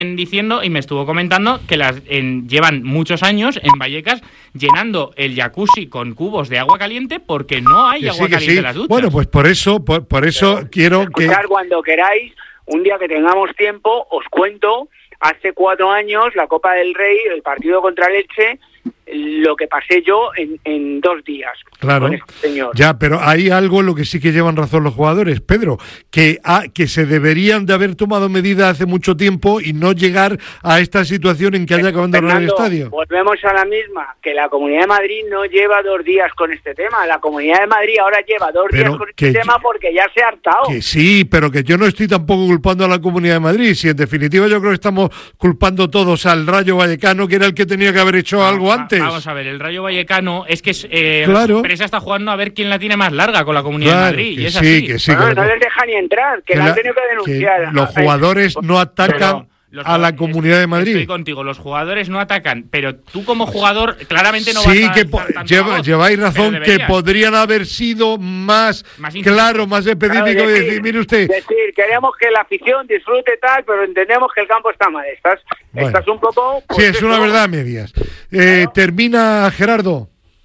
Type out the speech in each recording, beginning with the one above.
diciendo y me estuvo comentando que llevan muchos años en Vallecas llenando el jacuzzi con cubos de agua caliente porque no hay agua caliente en las duchas. Bueno, pues por eso quiero escuchar que... cuando queráis, un día que tengamos tiempo, os cuento, hace 4 años, la Copa del Rey, el partido contra el Elche, lo que pasé yo en 2 días. Claro, con este señor. Ya, pero hay algo en lo que sí que llevan razón los jugadores, Pedro, que se deberían de haber tomado medidas hace mucho tiempo y no llegar a esta situación en que haya que abandonar el estadio. Volvemos a la misma, que la Comunidad de Madrid no lleva 2 días con este tema. La Comunidad de Madrid ahora lleva 2 días con este tema porque ya se ha hartado. Que sí, pero que yo no estoy tampoco culpando a la Comunidad de Madrid. Si en definitiva yo creo que estamos culpando todos al Rayo Vallecano, que era el que tenía que haber hecho algo antes. Vamos a ver, el Rayo Vallecano es que claro. Presa está jugando a ver quién la tiene más larga con la Comunidad de Madrid. Que y es sí, así. que sí. Bueno, no les deja ni entrar, que la han tenido que denunciar. Que los jugadores no atacan a la Comunidad de Madrid. Estoy contigo, los jugadores no atacan, pero tú como jugador claramente no sí, vas a... Sí, lleváis razón, que podrían haber sido más claro, más específico y decir, mire usted... Decir, queremos que la afición disfrute tal, pero entendemos que el campo está mal. Estás un poco... Pues sí, es una verdad a medias. Termina, Gerardo.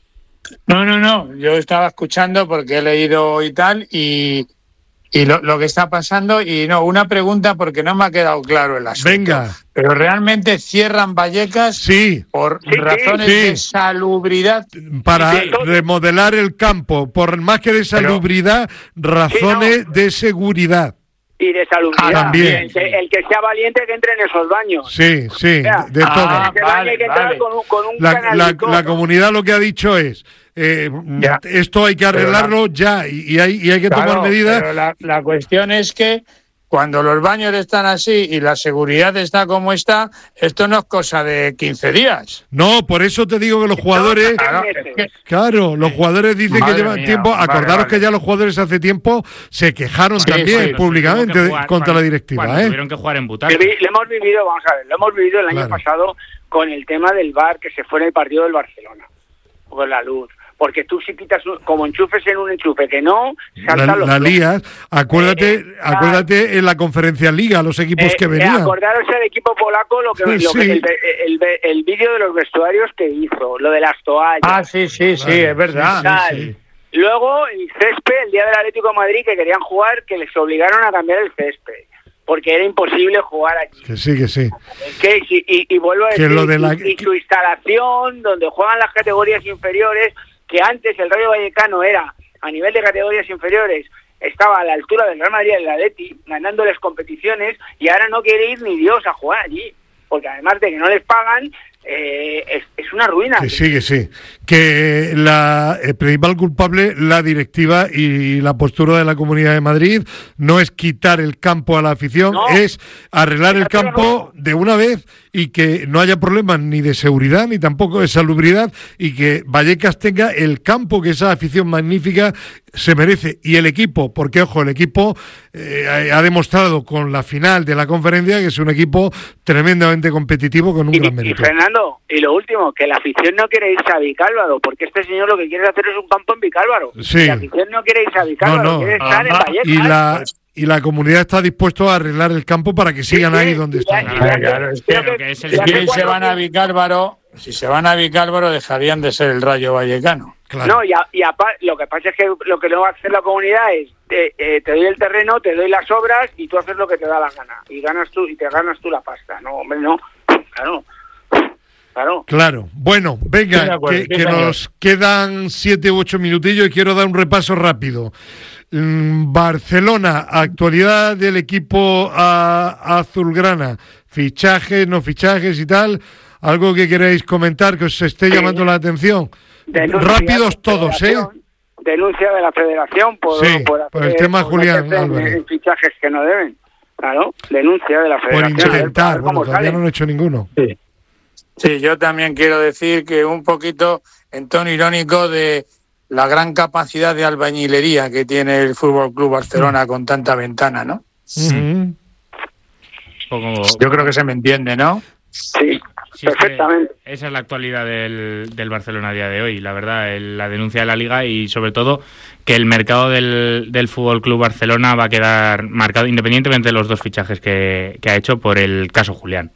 No, yo estaba escuchando porque he leído y tal, y lo que está pasando, y no, una pregunta porque no me ha quedado claro el asunto. Venga. Pero realmente cierran Vallecas por razones de salubridad. Para remodelar el campo, por más que de salubridad, razones de seguridad. Y de salubridad. También. El que sea valiente que entre en esos baños. Sí, de todo. Vale. Con un la comunidad lo que ha dicho es esto hay que arreglarlo ya y hay que tomar medidas. Pero la cuestión es que cuando los baños están así y la seguridad está como está, esto no es cosa de 15 días. No, por eso te digo que los jugadores... Claro, los jugadores dicen que llevan tiempo. Acordaros que ya los jugadores hace tiempo se quejaron también públicamente contra la directiva. Tuvieron que jugar en butaca. Lo hemos vivido el año pasado con el tema del VAR que se fue en el partido del Barcelona, con la luz. Porque tú si quitas, como enchufes en un enchufe que no, la lías. Acuérdate en la conferencia Liga, los equipos que venían. Acordaros el equipo polaco, el vídeo de los vestuarios que hizo, lo de las toallas. Sí, es verdad. Sí. Luego el césped, el día del Atlético de Madrid, que querían jugar, que les obligaron a cambiar el césped. Porque era imposible jugar allí. Que sí. Y vuelvo a decir, y su instalación, donde juegan las categorías inferiores, que antes el Rayo Vallecano era, a nivel de categorías inferiores, estaba a la altura del Real Madrid y del Atleti, ganándoles competiciones, y ahora no quiere ir ni Dios a jugar allí, porque además de que no les pagan, es una ruina. Que sí. Que el principal culpable, la directiva y la postura de la Comunidad de Madrid, no es quitar el campo a la afición, es arreglar el campo de una vez y que no haya problemas ni de seguridad ni tampoco de salubridad y que Vallecas tenga el campo que esa afición magnífica se merece. Y el equipo, porque ojo, el equipo ha demostrado con la final de la conferencia que es un equipo tremendamente competitivo con un gran mérito. Y Fernando, y lo último, que la afición no quiere irse a Vicálvaro, porque este señor lo que quiere hacer es un campo en Vicálvaro. Sí. La afición no quiere irse a Vicálvaro, quiere estar en Vallecas. Y la comunidad está dispuesta a arreglar el campo para que sigan ahí donde están. Claro, es que si se van a Vicálvaro, dejarían de ser el Rayo Vallecano. Claro. No, lo que pasa es que lo que no va a hacer la comunidad es te doy el terreno, te doy las obras y tú haces lo que te da la gana. Y te ganas tú la pasta. No, hombre, no. Claro. Bueno, venga, que nos quedan 7 u 8 minutillos y quiero dar un repaso rápido. Barcelona, actualidad del equipo azulgrana, fichajes, no fichajes y tal, algo que queráis comentar que os esté llamando la atención. Rápidos todos, Denuncia de la Federación por el tema Julián Álvarez. Fichajes que no deben. Claro, denuncia de la Federación. Por intentar, todavía no han hecho ninguno. Sí, yo también quiero decir que un poquito en tono irónico de la gran capacidad de albañilería que tiene el Fútbol Club Barcelona con tanta ventana, ¿no? Uh-huh. Yo creo que se me entiende, ¿no? Sí. perfectamente. Esa es la actualidad del Barcelona a día de hoy, la verdad, la denuncia de la Liga y sobre todo que el mercado del Fútbol Club Barcelona va a quedar marcado independientemente de los 2 fichajes que ha hecho por el caso Julián.